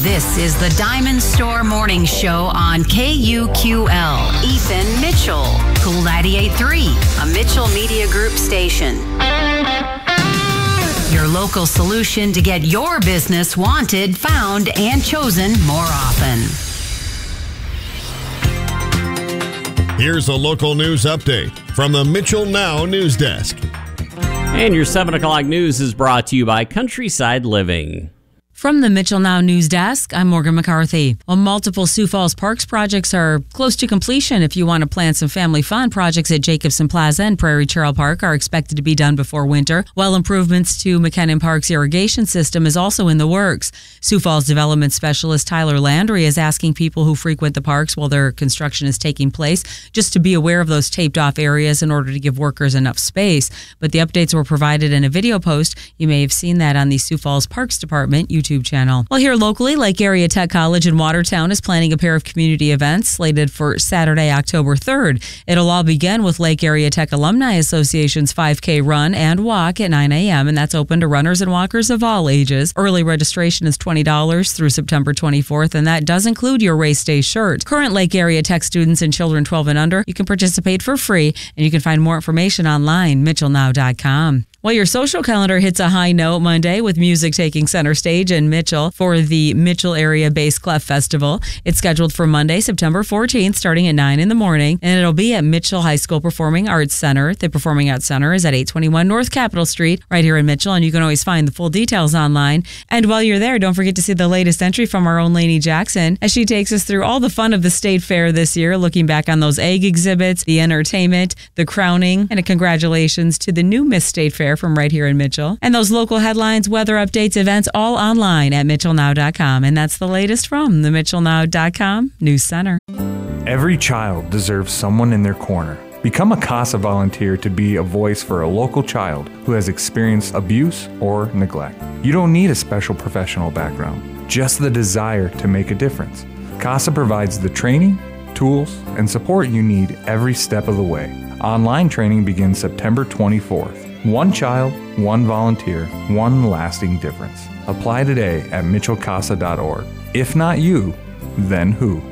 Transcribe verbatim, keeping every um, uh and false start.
This is the Diamond Store Morning Show on K U Q L. Ethan Mitchell, Cool ninety-eight point three, a Mitchell Media Group station. Your local solution to get your business wanted, found, and chosen more often. Here's a local news update from the Mitchell Now News Desk. And your seven o'clock news is brought to you by Countryside Living. From the Mitchell Now News Desk, I'm Morgan McCarthy. Well, multiple Sioux Falls Parks projects are close to completion. If you want to plan some family fun, projects at Jacobson Plaza and Prairie Trail Park are expected to be done before winter, while improvements to McKinnon Park's irrigation system is also in the works. Sioux Falls Development Specialist Tyler Landry is asking people who frequent the parks while their construction is taking place just to be aware of those taped off areas in order to give workers enough space. But the updates were provided in a video post. You may have seen that on the Sioux Falls Parks Department YouTube channel. Well, here locally, Lake Area Tech College in Watertown is planning a pair of community events slated for Saturday, October third. It'll all begin with Lake Area Tech Alumni Association's five K run and walk at nine a.m., and that's open to runners and walkers of all ages. Early registration is twenty dollars through September twenty-fourth, and that does include your race day shirt. Current Lake Area Tech students and children twelve and under, you can participate for free, and you can find more information online, mitchell now dot com. Well, your social calendar hits a high note Monday with music taking center stage in Mitchell for the Mitchell Area Bass Clef Festival. It's scheduled for Monday, September fourteenth, starting at nine in the morning, and it'll be at Mitchell High School Performing Arts Center. The Performing Arts Center is at eight twenty-one North Capitol Street, right here in Mitchell, and you can always find the full details online. And while you're there, don't forget to see the latest entry from our own Lainey Jackson as she takes us through all the fun of the state fair this year, looking back on those egg exhibits, the entertainment, the crowning, and a congratulations to the new Miss State Fair from right here in Mitchell. And those local headlines, weather updates, events, all online at mitchell now dot com. And that's the latest from the mitchell now dot com News Center. Every child deserves someone in their corner. Become a CASA volunteer to be a voice for a local child who has experienced abuse or neglect. You don't need a special professional background, just the desire to make a difference. CASA provides the training, tools, and support you need every step of the way. Online training begins September twenty-fourth. One child, one volunteer, one lasting difference. Apply today at mitchell casa dot org. If not you, then who?